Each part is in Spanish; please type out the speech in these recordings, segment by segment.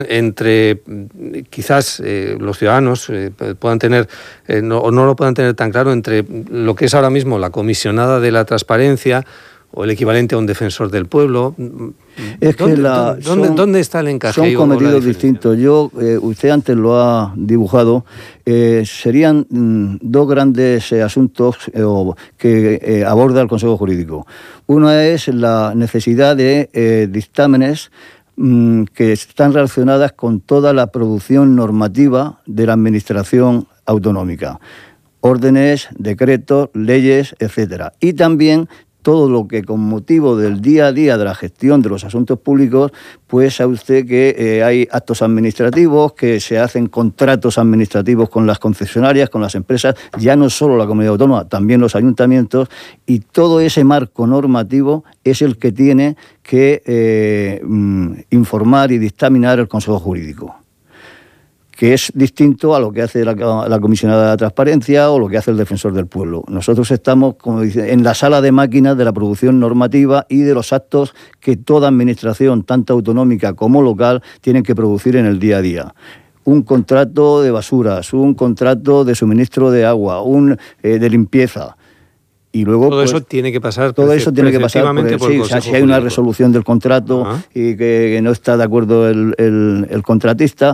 entre quizás los ciudadanos puedan tener o no lo puedan tener tan claro entre lo que es ahora mismo la comisionada de la transparencia o el equivalente a un defensor del pueblo. Es que ¿Dónde está el encaje? Son cometidos distintos. Usted antes lo ha dibujado. Serían dos grandes asuntos que aborda el Consejo Jurídico. Uno es la necesidad de dictámenes que están relacionadas con toda la producción normativa de la Administración autonómica. Órdenes, decretos, leyes, etcétera. Y también todo lo que con motivo del día a día de la gestión de los asuntos públicos, pues sabe usted que hay actos administrativos, que se hacen contratos administrativos con las concesionarias, con las empresas, ya no solo la comunidad autónoma, también los ayuntamientos, y todo ese marco normativo es el que tiene que informar y dictaminar el Consejo Jurídico, que es distinto a lo que hace la comisionada de la transparencia o lo que hace el defensor del pueblo. Nosotros estamos, como dice, en la sala de máquinas de la producción normativa y de los actos que toda administración, tanto autonómica como local, tienen que producir en el día a día. Un contrato de basuras, un contrato de suministro de agua, de limpieza. Y luego todo eso tiene que pasar. Todo eso tiene que pasar por el Consejo Jurídico. Si hay una resolución del contrato y que no está de acuerdo el contratista,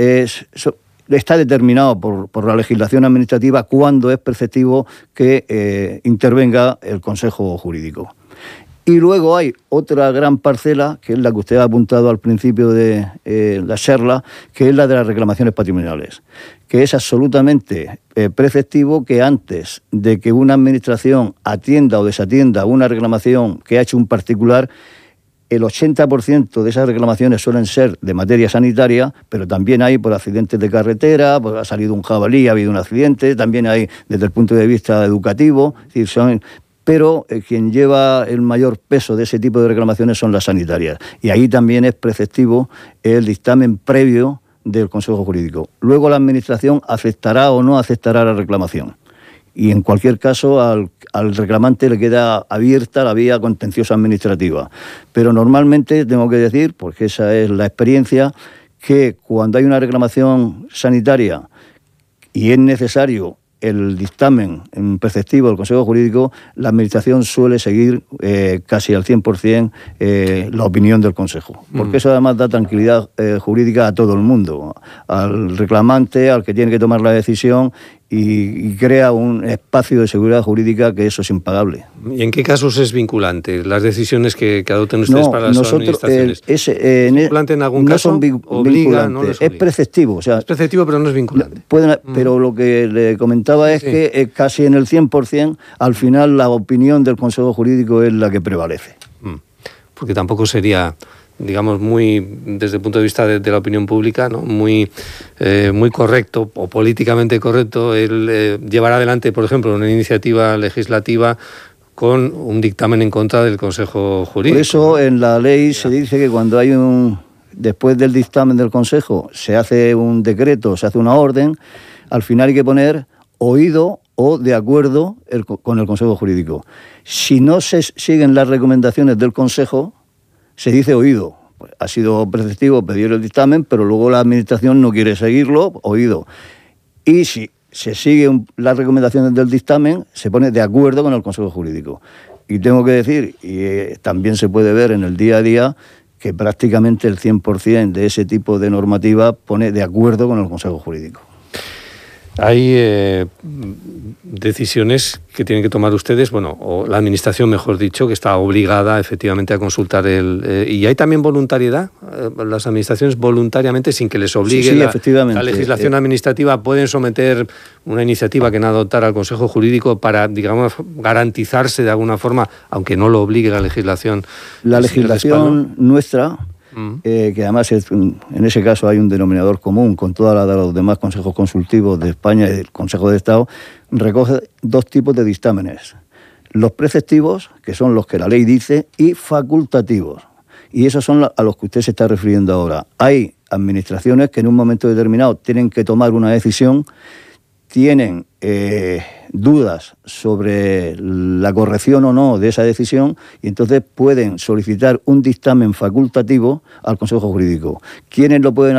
está determinado por la legislación administrativa cuándo es preceptivo que intervenga el Consejo Jurídico. Y luego hay otra gran parcela, que es la que usted ha apuntado al principio de la charla, que es la de las reclamaciones patrimoniales, que es absolutamente preceptivo que antes de que una administración atienda o desatienda una reclamación que ha hecho un particular, el 80% de esas reclamaciones suelen ser de materia sanitaria, pero también hay por accidentes de carretera, pues ha salido un jabalí, ha habido un accidente, también hay desde el punto de vista educativo, es decir, pero quien lleva el mayor peso de ese tipo de reclamaciones son las sanitarias. Y ahí también es preceptivo el dictamen previo del Consejo Jurídico. Luego la Administración aceptará o no aceptará la reclamación. Y en cualquier caso al reclamante le queda abierta la vía contenciosa administrativa. Pero normalmente tengo que decir, porque esa es la experiencia, que cuando hay una reclamación sanitaria y es necesario el dictamen preceptivo del Consejo Jurídico, la Administración suele seguir casi al 100% la opinión del Consejo. Porque eso además da tranquilidad jurídica a todo el mundo, al reclamante, al que tiene que tomar la decisión, y crea un espacio de seguridad jurídica que eso es impagable. ¿Y en qué casos es vinculante las decisiones que adopten ustedes para las administraciones? ¿Es vinculante en algún caso? Obliga, no les obliga. Es preceptivo. O sea, es preceptivo, pero no es vinculante. Pero lo que le comentaba es que casi en el 100%, al final la opinión del Consejo Jurídico es la que prevalece. Porque tampoco sería, digamos, muy, desde el punto de vista de la opinión pública, ¿no? muy correcto o políticamente correcto el llevar adelante, por ejemplo, una iniciativa legislativa con un dictamen en contra del Consejo Jurídico. Por eso en la ley se dice que cuando hay después del dictamen del Consejo se hace un decreto, se hace una orden, al final hay que poner oído o de acuerdo con el Consejo Jurídico. Si no se siguen las recomendaciones del Consejo, se dice oído. Pues ha sido preceptivo pedir el dictamen, pero luego la Administración no quiere seguirlo, oído. Y si se siguen las recomendaciones del dictamen, se pone de acuerdo con el Consejo Jurídico. Y tengo que decir, y también se puede ver en el día a día, que prácticamente el 100% de ese tipo de normativa pone de acuerdo con el Consejo Jurídico. Hay decisiones que tienen que tomar ustedes, o la Administración, mejor dicho, que está obligada efectivamente a consultar y hay también voluntariedad. Las administraciones voluntariamente, sin que les obligue la legislación administrativa, pueden someter una iniciativa que no adoptara al Consejo Jurídico para, digamos, garantizarse de alguna forma, aunque no lo obligue la legislación. La legislación nuestra, que además en ese caso hay un denominador común con todas los demás consejos consultivos de España y del Consejo de Estado, recoge dos tipos de dictámenes: los preceptivos, que son los que la ley dice, y facultativos, y esos son a los que usted se está refiriendo ahora. Hay administraciones que en un momento determinado tienen que tomar una decisión tienen dudas sobre la corrección o no de esa decisión, y entonces pueden solicitar un dictamen facultativo al Consejo Jurídico. ¿Quiénes lo pueden